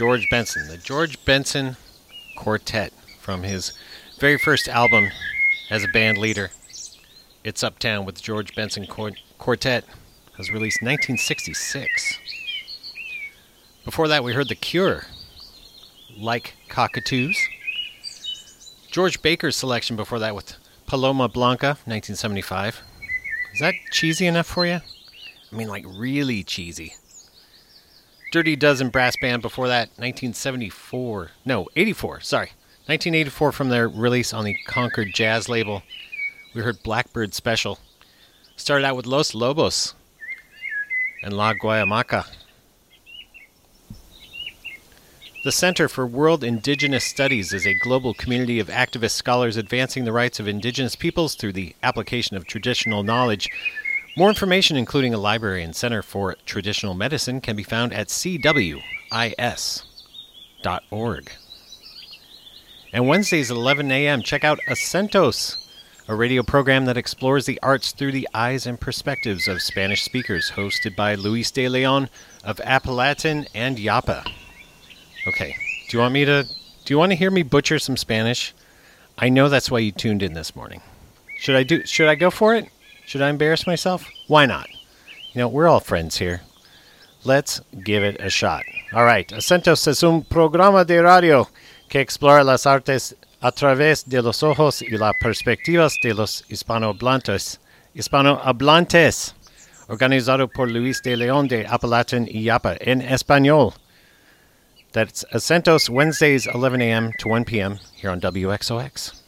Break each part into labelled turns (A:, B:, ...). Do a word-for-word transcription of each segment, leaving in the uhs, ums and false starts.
A: George Benson, the George Benson Quartet from his very first album as a band leader. It's Uptown with the George Benson Quartet. It was released in nineteen sixty-six. Before that, we heard The Cure, Like Cockatoos. George Baker's selection before that with Paloma Blanca, nineteen seventy-five. Is that cheesy enough for you? I mean, like really cheesy. Dirty Dozen Brass Band before that, nineteen seventy-four. No, eighty-four, sorry. nineteen eighty-four from their release on the Concord Jazz label. We heard Blackbird Special. Started out with Los Lobos and La Guayamaca. The Center for World Indigenous Studies is a global community of activist scholars advancing the rights of indigenous peoples through the application of traditional knowledge. More information, including a library and Center for Traditional Medicine, can be found at c w i s dot org. And Wednesdays at eleven a.m., check out Acentos, a radio program that explores the arts through the eyes and perspectives of Spanish speakers, hosted by Luis de Leon of Apalatin and Yapa. Okay, do you want me to, do you want to hear me butcher some Spanish? I know that's why you tuned in this morning. Should I do, should I go for it? Should I embarrass myself? Why not? You know, we're all friends here. Let's give it a shot. All right, Acentos es un programa de radio que explora las artes a través de los ojos y las perspectivas de los hispanohablantes, hispanohablantes, organizado por Luis de León de Apalatin y Yapa en español. That's Acentos, Wednesdays, eleven a.m. to one p.m. here on W X O X.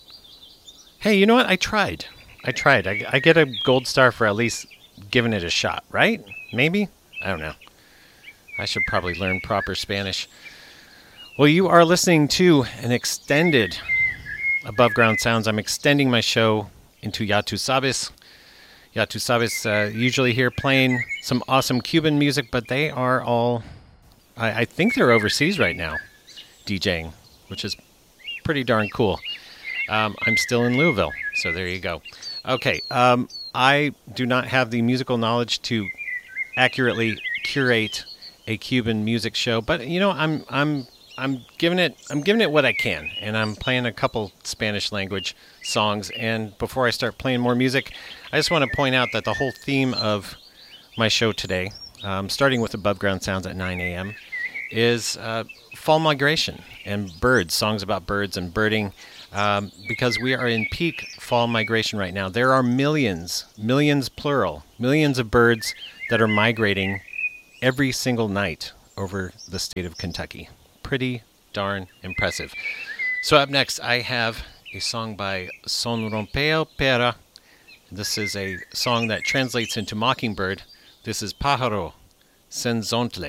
A: Hey, you know what? I tried. I tried. I, I get a gold star for at least giving it a shot, right? Maybe? I don't know. I should probably learn proper Spanish. Well, you are listening to an extended Above Ground Sounds. I'm extending my show into Ya Tu Sabes. Ya Tu Sabes uh, usually here playing some awesome Cuban music, but they are all, I, I think they're overseas right now, DJing, which is pretty darn cool. Um, I'm still in Louisville, so there you go. Okay, um, I do not have the musical knowledge to accurately curate a Cuban music show, but you know, I'm I'm I'm giving it I'm giving it what I can, and I'm playing a couple Spanish language songs. And before I start playing more music, I just want to point out that the whole theme of my show today, um, starting with Above Ground Sounds at nine a.m., is uh, fall migration and birds, songs about birds and birding. Um, because we are in peak fall migration right now. There are millions, millions plural, millions of birds that are migrating every single night over the state of Kentucky. Pretty darn impressive. So up next, I have a song by Son Rompeo Pera. This is a song that translates into mockingbird. This is Pájaro Senzontle.